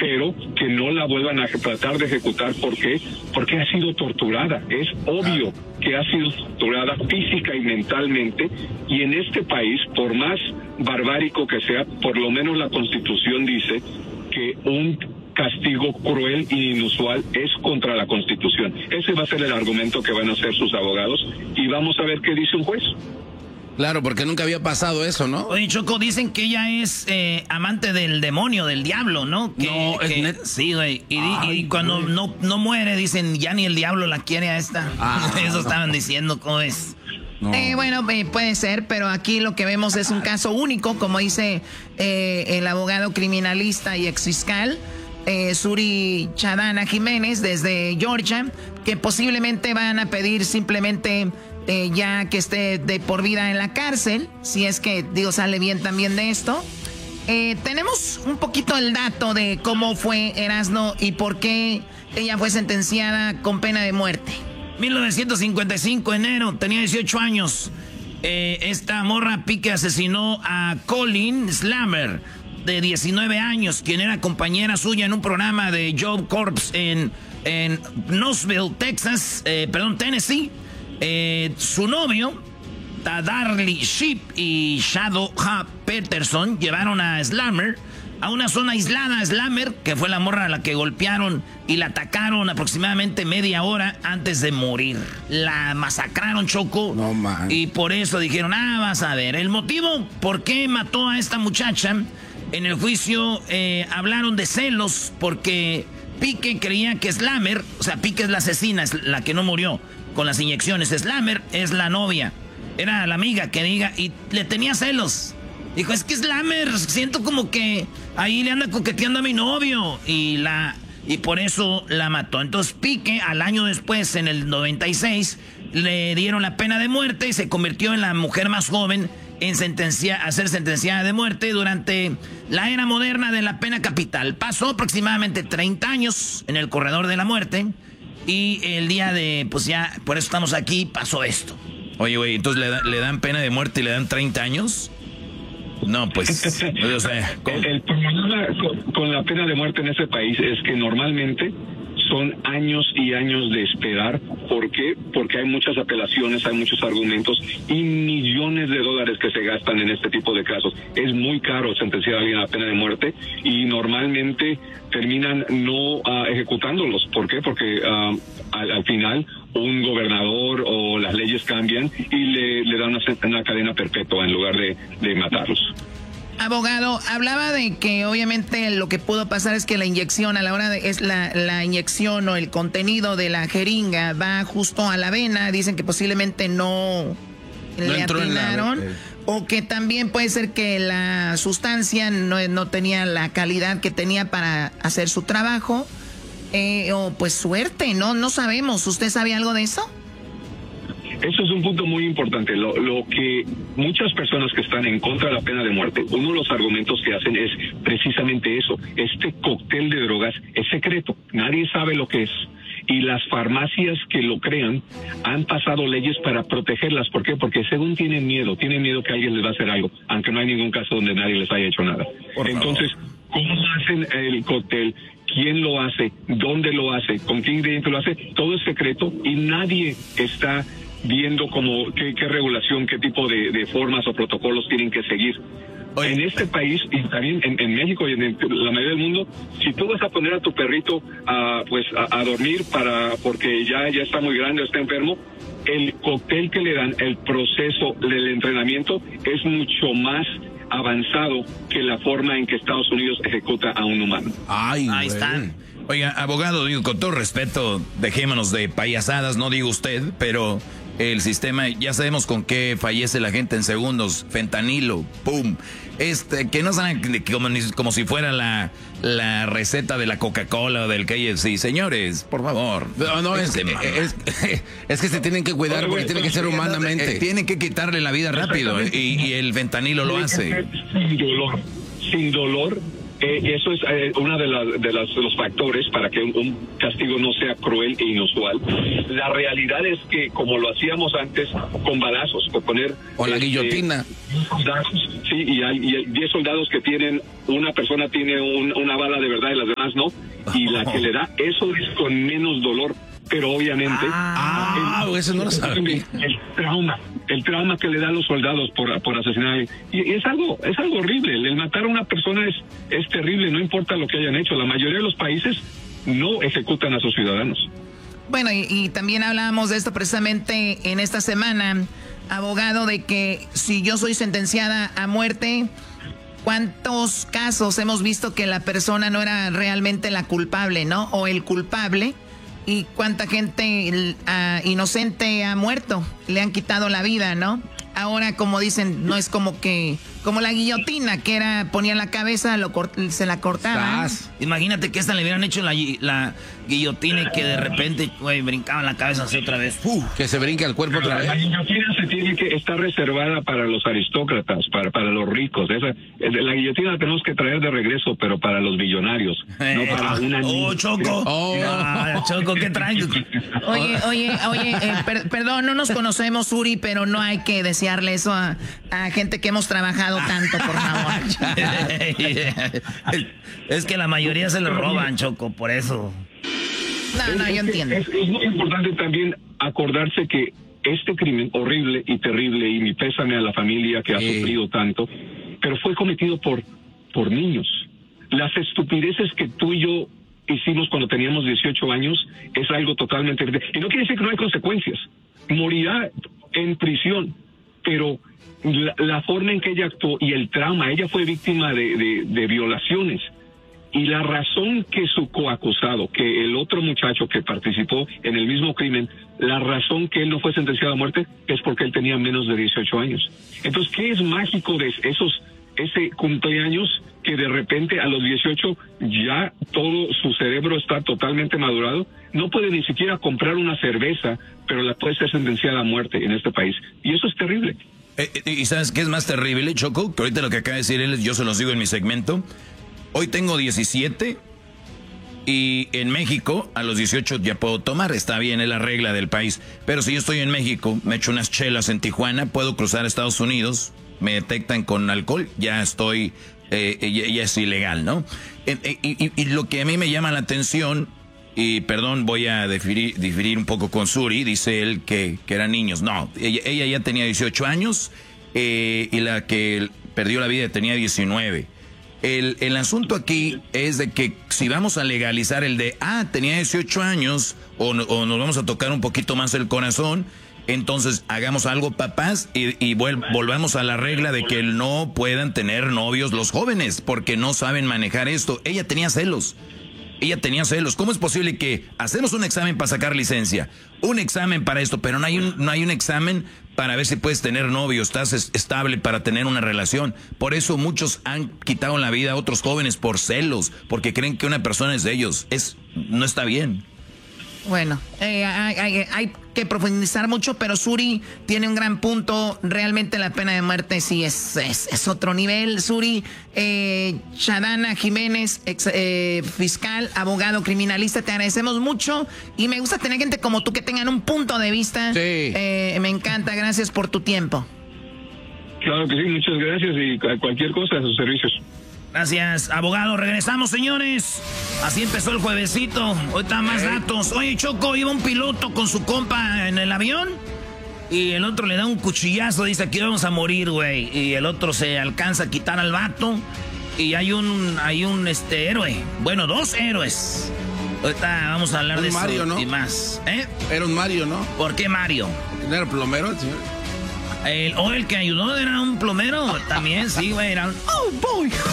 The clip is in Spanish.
pero que no la vuelvan a tratar de ejecutar. ¿Por qué? Porque ha sido torturada. Es obvio que ha sido torturada física y mentalmente, y en este país, por más barbárico que sea, por lo menos la Constitución dice que un castigo cruel e inusual es contra la Constitución. Ese va a ser el argumento que van a hacer sus abogados, y vamos a ver qué dice un juez. Claro, porque nunca había pasado eso, ¿no? Oye, Choco, dicen que ella es amante del demonio, del diablo, ¿no? Sí, güey. Y cuando no muere, dicen, ya ni el diablo la quiere a esta. Eso estaban diciendo, ¿cómo es? No. Bueno, puede ser, pero aquí lo que vemos es un caso único, como dice el abogado criminalista y exfiscal Suri Chadana Jiménez desde Georgia, que posiblemente van a pedir simplemente ya que esté de por vida en la cárcel, si es que, digo, sale bien también de esto. Tenemos un poquito el dato de cómo fue Erasno y por qué ella fue sentenciada con pena de muerte. 1955, enero, tenía 18 años. Esta morra Pique asesinó a Colin Slammer, de 19 años, quien era compañera suya en un programa de Job Corps en Knoxville, Tennessee. Su novio, Tadarly Sheep y Shadow Ha Peterson, llevaron a Slammer a una zona aislada. Slammer, que fue la morra a la que golpearon y la atacaron aproximadamente media hora antes de morir. La masacraron, Choco. No, man. Y por eso dijeron, vas a ver. El motivo por qué mató a esta muchacha, en el juicio hablaron de celos, porque Pique creía que Slammer, o sea, Pique es la asesina, es la que no murió con las inyecciones. Slammer es la novia, era la amiga que diga, y le tenía celos. Dijo, es que Slammer, siento como que ahí le anda coqueteando a mi novio, y por eso la mató. Entonces Pique, al año después, en el 96, le dieron la pena de muerte y se convirtió en la mujer más joven en ser sentenciada de muerte durante la era moderna de la pena capital. Pasó aproximadamente 30 años en el corredor de la muerte, y el día de, pues ya, por eso estamos aquí, pasó esto. Oye, güey, entonces le dan pena de muerte y le dan 30 años. No, pues, o sea, el problema con la pena de muerte en ese país es que normalmente son años y años de esperar. ¿Por qué? Porque hay muchas apelaciones, hay muchos argumentos y millones de dólares que se gastan en este tipo de casos. Es muy caro sentenciar a alguien a la pena de muerte, y normalmente terminan no ejecutándolos. ¿Por qué? Porque al final un gobernador o las leyes cambian y le dan una cadena perpetua en lugar de matarlos. Abogado, hablaba de que obviamente lo que pudo pasar es que la inyección, a la hora de la inyección o el contenido de la jeringa va justo a la vena. Dicen que posiblemente no le atinaron, o que también puede ser que la sustancia no tenía la calidad que tenía para hacer su trabajo, o pues suerte, no sabemos. ¿Usted sabe algo de eso? Eso es un punto muy importante. Lo que muchas personas que están en contra de la pena de muerte, uno de los argumentos que hacen es precisamente eso. Este cóctel de drogas es secreto, nadie sabe lo que es. Y las farmacias que lo crean han pasado leyes para protegerlas. ¿Por qué? Porque según tienen miedo que alguien les va a hacer algo, aunque no hay ningún caso donde nadie les haya hecho nada. Entonces, ¿cómo hacen el cóctel? ¿Quién lo hace? ¿Dónde lo hace? ¿Con qué ingrediente lo hace? Todo es secreto y nadie está viendo como qué regulación, qué tipo de formas o protocolos tienen que seguir. Oye, en este país, y también en México y en la mayoría del mundo, si tú vas a poner a tu perrito a dormir porque ya está muy grande o está enfermo, el cóctel que le dan, el proceso del entrenamiento es mucho más avanzado que la forma en que Estados Unidos ejecuta a un humano. Ahí están. Oiga, abogado, digo, con todo respeto, dejémonos de payasadas, no digo usted, pero el sistema, ya sabemos con qué fallece la gente en segundos. Fentanilo, pum. Que no saben como si fuera la receta de la Coca-Cola o del KFC. Señores, por favor. No, es que se tienen que cuidar porque tiene que ser humanamente. Tienen que quitarle la vida rápido, y el fentanilo lo hace. Sin dolor. Eso es uno de los factores para que un castigo no sea cruel e inusual. La realidad es que, como lo hacíamos antes, con balazos, por poner... O la guillotina. Sí, y hay 10 soldados que tienen, una persona tiene una bala de verdad y las demás no, y la que le da, eso es con menos dolor, pero obviamente... eso no lo sabía. El trauma que le dan los soldados por asesinar, y es algo horrible. El matar a una persona es terrible, no importa lo que hayan hecho. La mayoría de los países no ejecutan a sus ciudadanos. Bueno, y también hablábamos de esto precisamente en esta semana, abogado, de que si yo soy sentenciada a muerte, ¿cuántos casos hemos visto que la persona no era realmente la culpable, ¿no? O el culpable. Y cuánta gente inocente ha muerto, le han quitado la vida, ¿no? Ahora, como dicen, no es como la guillotina, que era, ponían la cabeza, se la cortaban. Imagínate que esta le hubieran hecho la guillotina y que de repente, güey, brincaban la cabeza así otra vez. Que se brinque el cuerpo otra vez. La guillotina se tiene que estar reservada para los aristócratas, para los ricos. La guillotina la tenemos que traer de regreso, pero para los millonarios, no para una niña. Choco. Choco, ¿qué traes? Oye, perdón, no nos conocemos, Uri, pero no hay que desearle eso a gente que hemos trabajado tanto, por favor. Es que la mayoría se lo roban, Choco, por eso. No, yo entiendo. Es muy importante también acordarse que este crimen horrible y terrible, y mi pésame a la familia que ha sufrido tanto, pero fue cometido por niños. Las estupideces que tú y yo hicimos cuando teníamos 18 años es algo totalmente... Y no quiere decir que no hay consecuencias. Morirá en prisión, pero la forma en que ella actuó y el trauma, ella fue víctima de violaciones. Y la razón que su coacusado, que el otro muchacho que participó en el mismo crimen, la razón que él no fue sentenciado a muerte es porque él tenía menos de 18 años. Entonces, ¿qué es mágico de ese cumpleaños que de repente a los 18 ya todo su cerebro está totalmente madurado? No puede ni siquiera comprar una cerveza, pero la puede ser sentenciada a muerte en este país. Y eso es terrible. ¿Y sabes qué es más terrible, Choco? Que ahorita lo que acaba de decir él, yo se los digo en mi segmento. Hoy tengo 17 y en México a los 18 ya puedo tomar, está bien, es la regla del país. Pero si yo estoy en México, me echo unas chelas en Tijuana, puedo cruzar a Estados Unidos, me detectan con alcohol, ya estoy, ya es ilegal, ¿no? Y lo que a mí me llama la atención, y perdón, voy a diferir un poco con Suri, dice él que eran niños. No, ella ya tenía 18 años y la que perdió la vida tenía 19. El asunto aquí es de que si vamos a legalizar el de, tenía 18 años, o nos vamos a tocar un poquito más el corazón, entonces hagamos algo, papás, y volvamos a la regla de que no puedan tener novios los jóvenes, porque no saben manejar esto. Ella tenía celos. ¿Cómo es posible que hacemos un examen para sacar licencia? Un examen para esto, pero no hay un examen para ver si puedes tener novio, estás estable para tener una relación. Por eso muchos han quitado la vida a otros jóvenes por celos, porque creen que una persona es de ellos. No está bien. Bueno, hay que profundizar mucho, pero Suri tiene un gran punto. Realmente la pena de muerte sí es otro nivel. Suri, Chadana Jiménez, fiscal, abogado criminalista, te agradecemos mucho. Y me gusta tener gente como tú que tengan un punto de vista. Sí. Me encanta, gracias por tu tiempo. Claro que sí, muchas gracias y cualquier cosa a sus servicios. Gracias, abogado. Regresamos, señores. Así empezó el juevesito. Ahorita más datos. Oye, Choco, iba un piloto con su compa en el avión y el otro le da un cuchillazo. Dice, aquí vamos a morir, güey. Y el otro se alcanza a quitar al vato. Y hay un héroe. Bueno, dos héroes. Ahorita vamos a hablar de eso Mario, ¿no? Y más. Era un Mario, ¿no? ¿Por qué Mario? ¿No era plomero el señor? El que ayudó era un plomero. También, sí, güey. Era un... Oh, boy.